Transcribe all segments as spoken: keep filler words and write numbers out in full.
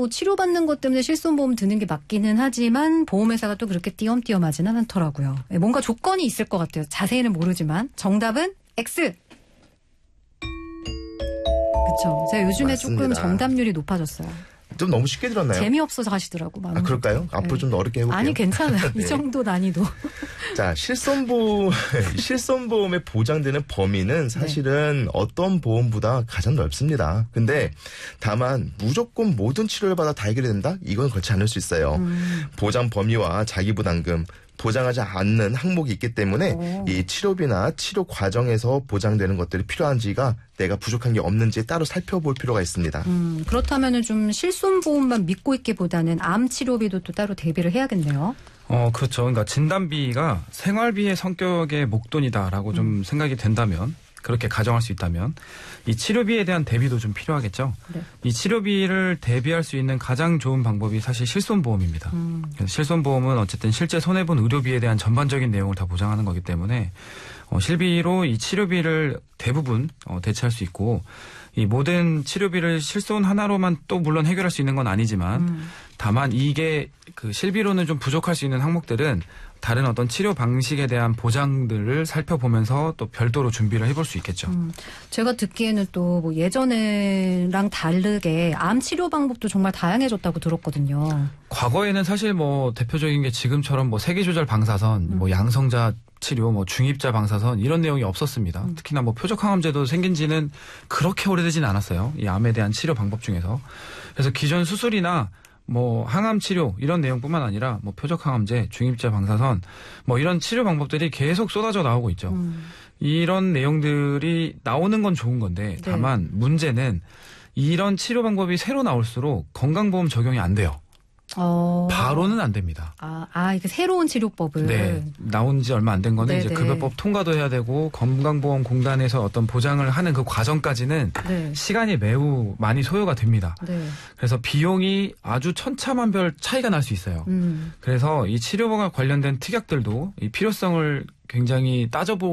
뭐 치료받는 것 때문에 실손보험 드는 게 맞기는 하지만 보험회사가 또 그렇게 띄엄띄엄하지는 않더라고요. 뭔가 조건이 있을 것 같아요. 자세히는 모르지만 정답은 X. 그렇죠. 제가 요즘에 맞습니다. 조금 정답률이 높아졌어요. 좀 너무 쉽게 들었나요? 재미없어서 하시더라고. 아, 그럴까요? 네. 앞으로 좀 어렵게 해볼게요. 아니, 괜찮아요. 네. 이 정도 난이도. 자, 실손보험, 실손보험에 보장되는 범위는 사실은 네. 어떤 보험보다 가장 넓습니다. 근데 다만 무조건 모든 치료를 받아 다 해결이 된다? 이건 그렇지 않을 수 있어요. 음. 보장 범위와 자기부담금, 보장하지 않는 항목이 있기 때문에 오. 이 치료비나 치료 과정에서 보장되는 것들이 필요한지가 내가 부족한 게 없는지 따로 살펴볼 필요가 있습니다. 음, 그렇다면은 좀 실손보험만 믿고 있기보다는 암 치료비도 또 따로 대비를 해야겠네요. 어, 그렇죠. 그러니까 진단비가 생활비의 성격의 목돈이다라고 음. 좀 생각이 된다면, 그렇게 가정할 수 있다면 이 치료비에 대한 대비도 좀 필요하겠죠. 네. 이 치료비를 대비할 수 있는 가장 좋은 방법이 사실 실손보험입니다. 음. 실손보험은 어쨌든 실제 손해본 의료비에 대한 전반적인 내용을 다 보장하는 거기 때문에 어, 실비로 이 치료비를 대부분 어, 대체할 수 있고, 이 모든 치료비를 실손 하나로만 또 물론 해결할 수 있는 건 아니지만 음. 다만 이게 그 실비로는 좀 부족할 수 있는 항목들은 다른 어떤 치료 방식에 대한 보장들을 살펴보면서 또 별도로 준비를 해볼 수 있겠죠. 음, 제가 듣기에는 또 뭐 예전에랑 다르게 암 치료 방법도 정말 다양해졌다고 들었거든요. 과거에는 사실 뭐 대표적인 게 지금처럼 뭐 세기조절 방사선, 음. 뭐 양성자 치료, 뭐 중입자 방사선 이런 내용이 없었습니다. 음. 특히나 뭐 표적항암제도 생긴 지는 그렇게 오래되진 않았어요. 이 암에 대한 치료 방법 중에서. 그래서 기존 수술이나 뭐 항암 치료 이런 내용뿐만 아니라 뭐 표적항암제, 중입자 방사선 뭐 이런 치료 방법들이 계속 쏟아져 나오고 있죠. 음. 이런 내용들이 나오는 건 좋은 건데 다만 네. 문제는 이런 치료 방법이 새로 나올수록 건강보험 적용이 안 돼요. 어. 바로는 안 됩니다. 아, 아, 이게 새로운 치료법을. 네. 나온 지 얼마 안 된 거는 네네. 이제 급여법 통과도 해야 되고 건강보험공단에서 어떤 보장을 하는 그 과정까지는 네. 시간이 매우 많이 소요가 됩니다. 네. 그래서 비용이 아주 천차만별 차이가 날 수 있어요. 음. 그래서 이 치료와 관련된 특약들도 이 필요성을 굉장히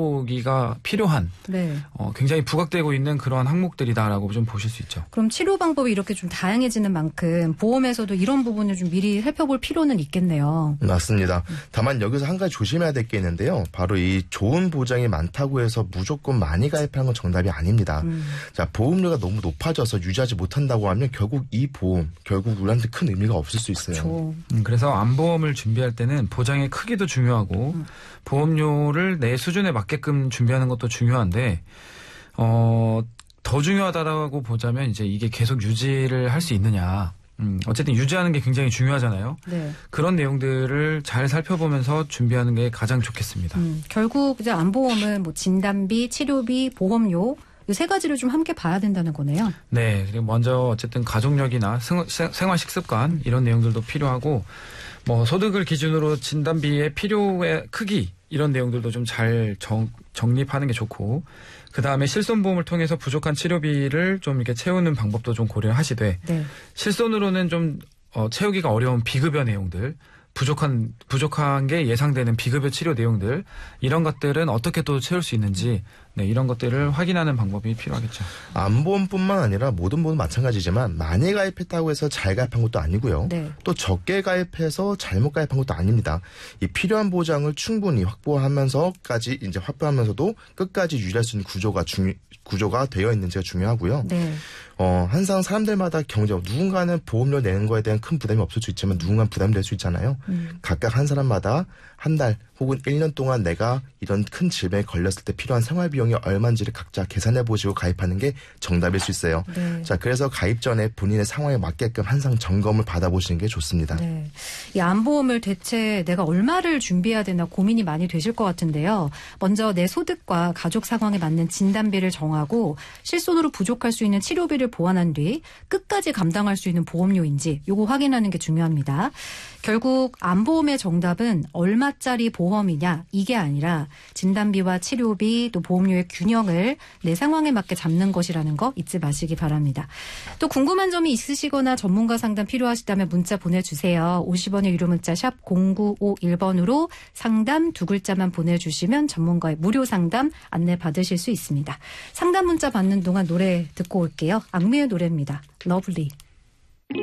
따져보기가 필요한 네. 어, 굉장히 부각되고 있는 그러한 항목들이다라고 좀 보실 수 있죠. 그럼 치료 방법이 이렇게 좀 다양해지는 만큼 보험에서도 이런 부분을 좀 미리 살펴볼 필요는 있겠네요. 맞습니다. 다만 여기서 한 가지 조심해야 될 게 있는데요. 바로 이 좋은 보장이 많다고 해서 무조건 많이 가입하는 건 정답이 아닙니다. 음. 자, 보험료가 너무 높아져서 유지하지 못한다고 하면 결국 이 보험 결국 우리한테 큰 의미가 없을 수 있어요. 그렇죠. 음, 그래서 암보험을 준비할 때는 보장의 크기도 중요하고 음. 보험료를 내 수준에 맞게끔 준비하는 것도 중요한데 어, 더 중요하다고 보자면 이제 이게 계속 유지를 할 수 있느냐. 음, 어쨌든 유지하는 게 굉장히 중요하잖아요. 네. 그런 내용들을 잘 살펴보면서 준비하는 게 가장 좋겠습니다. 음, 결국 이제 암보험은 뭐 진단비, 치료비, 보험료 이 세 가지를 좀 함께 봐야 된다는 거네요. 네. 그리고 먼저 어쨌든 가족력이나 생활 식습관 이런 내용들도 필요하고 뭐 소득을 기준으로 진단비의 필요의 크기 이런 내용들도 좀 잘 정립하는 게 좋고 그 다음에 실손보험을 통해서 부족한 치료비를 좀 이렇게 채우는 방법도 좀 고려하시되 네. 실손으로는 좀 어, 채우기가 어려운 비급여 내용들 부족한 부족한 게 예상되는 비급여 치료 내용들 이런 것들은 어떻게 또 채울 수 있는지 네, 이런 것들을 확인하는 방법이 필요하겠죠. 암보험뿐만 아니라 모든 보험 마찬가지지만 많이 가입했다고 해서 잘 가입한 것도 아니고요. 네. 또 적게 가입해서 잘못 가입한 것도 아닙니다. 이 필요한 보장을 충분히 확보하면서까지 이제 확보하면서도 끝까지 유지할 수 있는 구조가 중 구조가 되어 있는지가 중요하고요. 네. 어, 항상 사람들마다 경제, 누군가는 보험료 내는 거에 대한 큰 부담이 없을 수 있지만 누군가는 부담될 수 있잖아요. 음. 각각 한 사람마다 한 달 혹은 일 년 동안 내가 이런 큰 질병에 걸렸을 때 필요한 생활비용이 얼마인지를 각자 계산해 보시고 가입하는 게 정답일 수 있어요. 네. 자, 그래서 가입 전에 본인의 상황에 맞게끔 항상 점검을 받아보시는 게 좋습니다. 네. 이 암보험을 대체 내가 얼마를 준비해야 되나 고민이 많이 되실 것 같은데요. 먼저 내 소득과 가족 상황에 맞는 진단비를 정하고 실손으로 부족할 수 있는 치료비를 보완한 뒤 끝까지 감당할 수 있는 보험료인지 이거 확인하는 게 중요합니다. 결국 암보험의 정답은 얼마짜리 보험이냐 이게 아니라 진단비와 치료비 또 보험료의 균형을 내 상황에 맞게 잡는 것이라는 거 잊지 마시기 바랍니다. 또 궁금한 점이 있으시거나 전문가 상담 필요하시다면 문자 보내주세요. 오십 원의 유료 문자 샵 공구오일 번으로 상담 두 글자만 보내주시면 전문가의 무료 상담 안내 받으실 수 있습니다. 상담 문자 받는 동안 노래 듣고 올게요. 악뮤의 노래입니다. 러블리.